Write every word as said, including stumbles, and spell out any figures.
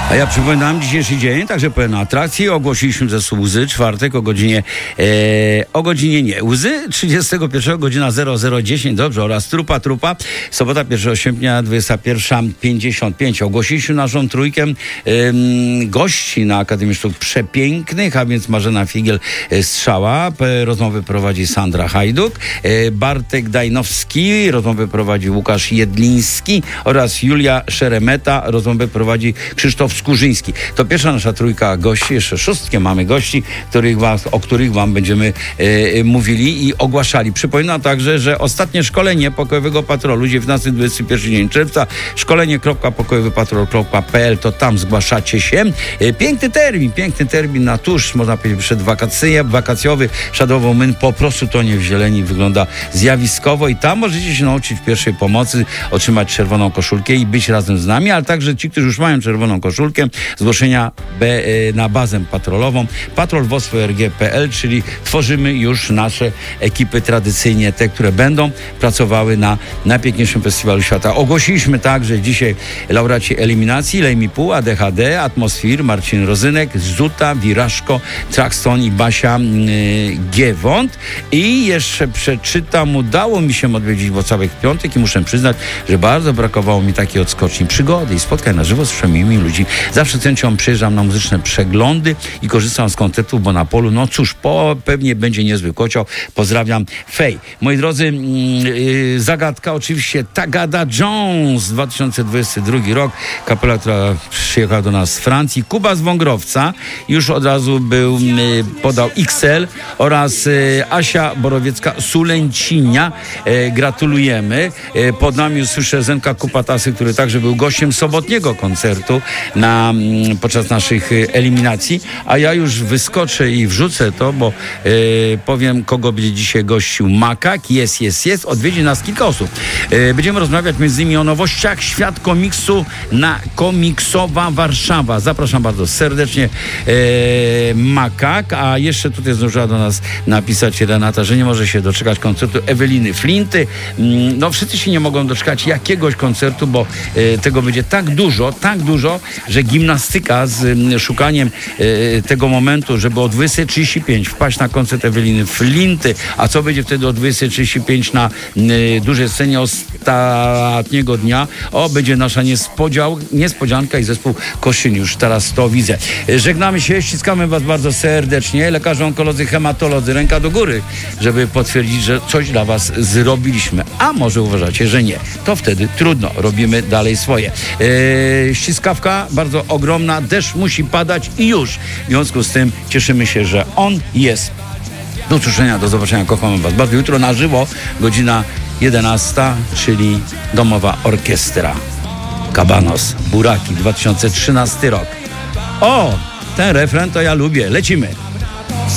A ja przypominam dzisiejszy dzień, także powiem na atrakcji. Ogłosiliśmy zespół Łzy, czwartek o godzinie, e, o godzinie nie, Łzy, trzydziestego pierwszego godzina zero zero dziesięć, dobrze, oraz Trupa Trupa, sobota pierwszego sierpnia, dwudziesta pierwsza pięćdziesiąt pięć. Ogłosiliśmy naszą trójkę e, gości na Akademii Sztuk Przepięknych, a więc Marzena Figiel, e, Strzała, e, rozmowy prowadzi Sandra Hajduk, e, Bartek Dajnowski, rozmowy prowadzi Łukasz Jedliński oraz Julia Szeremeta, rozmowy prowadzi Krzysztof Skurzyński. To pierwsza nasza trójka gości, jeszcze szóstkę mamy gości, których was, o których wam będziemy e, mówili i ogłaszali. Przypominam także, że ostatnie szkolenie pokojowego patrolu, dziewiętnasty dwudziesty pierwszy dzień czerwca, szkolenie kropka pokojowy patrol kropka p l, to tam zgłaszacie się. E, piękny termin, piękny termin na tuż, można powiedzieć, przed wakacje, wakacjowy, Shadow Moon po prostu tonie w zieleni, wygląda zjawiskowo i tam możecie się nauczyć pierwszej pomocy, otrzymać czerwoną koszulkę i być razem z nami, ale także ci, którzy już mają czerwoną koszulkę, zgłoszenia B, na bazę patrolową patrol w o s p r g kropka p l, czyli tworzymy już nasze ekipy tradycyjnie, te, które będą pracowały na najpiękniejszym festiwalu świata. Ogłosiliśmy także dzisiaj laureaci eliminacji: Lejmi Pół, A D H D, Atmosfir, Marcin Rozynek, Zuta, Wiraszko, Traxton i Basia yy, Giewont. I jeszcze przeczytam, udało mi się odwiedzić Włocławek w piątek i muszę przyznać, że bardzo brakowało mi takiej odskoczni przygody i spotkań na żywo z przemiłymi ludźmi. Zawsze z chęcią przyjeżdżam na muzyczne przeglądy i korzystam z koncertów, bo na polu, no cóż, po, pewnie będzie niezły kocioł. Pozdrawiam, Fej. Moi drodzy, yy, zagadka oczywiście Tagada Jones, dwa tysiące dwudziesty drugi rok. Kapela, która przyjechała do nas z Francji. Kuba z Wągrowca już od razu był, yy, podał X L oraz yy, Asia Borowiecka Sulęcinia. Yy, gratulujemy. Yy, pod nami już słyszę Zenka Kupatasy, który także był gościem sobotniego koncertu na, podczas naszych eliminacji, a ja już wyskoczę i wrzucę to, bo yy, powiem, kogo będzie dzisiaj gościł Makak. Jest, jest, jest. Odwiedzi nas kilka osób. Yy, będziemy rozmawiać między innymi o nowościach Świat Komiksu na Komiksowa Warszawa. Zapraszam bardzo serdecznie, yy, Makak, a jeszcze tutaj zdążyła do nas napisać Renata, że nie może się doczekać koncertu Eweliny Flinty. Yy, no wszyscy się nie mogą doczekać jakiegoś koncertu, bo yy, tego będzie tak dużo, tak dużo, że gimnastyka z y, szukaniem y, tego momentu, żeby o dwudziestej trzydzieści pięć wpaść na koncert Eweliny Flinty, a co będzie wtedy o dwudziestej trzydzieści pięć na y, dużej scenie ostatniego dnia, o, będzie nasza niespodział, niespodzianka i zespół Koszyn, już teraz to widzę. Y, żegnamy się, ściskamy was bardzo serdecznie, lekarze, onkolodzy, hematolodzy, ręka do góry, żeby potwierdzić, że coś dla was zrobiliśmy, a może uważacie, że nie, to wtedy trudno, robimy dalej swoje. Y, ściskawka bardzo ogromna, deszcz musi padać i już. W związku z tym cieszymy się, że on jest. Do usłyszenia, do zobaczenia, kochamy was bardzo. Jutro na żywo, godzina jedenasta, czyli Domowa Orkiestra. Kabanos, Buraki, dwa tysiące trzynasty rok. O, ten refren to ja lubię. Lecimy.